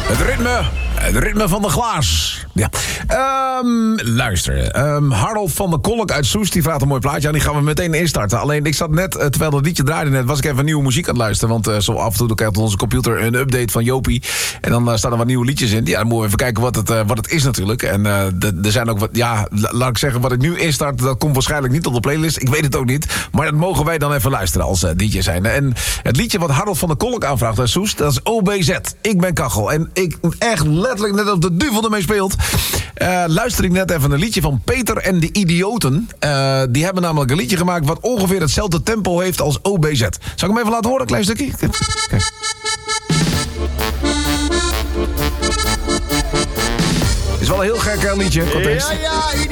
Het ritme van de glaas. Ja. Luister. Harold van der Kolk uit Soest, die vraagt een mooi plaatje aan. Die gaan we meteen instarten. Alleen, ik zat net, terwijl dat liedje draaide net, was ik even nieuwe muziek aan het luisteren. Want zo af en toe krijgt onze computer een update van Jopie. En dan staan er wat nieuwe liedjes in. Ja, dan moeten we even kijken wat het is natuurlijk. En er zijn ook wat, ja, laat ik zeggen, wat ik nu instart, dat komt waarschijnlijk niet op de playlist. Ik weet het ook niet. Maar dat mogen wij dan even luisteren als DJ zijn. En het liedje wat Harold van der Kolk aanvraagt uit Soest, dat is OBZ. Ik ben Kachel. En ik echt letterlijk net op de duvel ermee speelt. Luister ik net even een liedje van Peter en de Idioten. Die hebben namelijk een liedje gemaakt wat ongeveer hetzelfde tempo heeft als OBZ. Zal ik hem even laten horen, een klein stukje? Kijk. Is wel een heel gek liedje. Ja,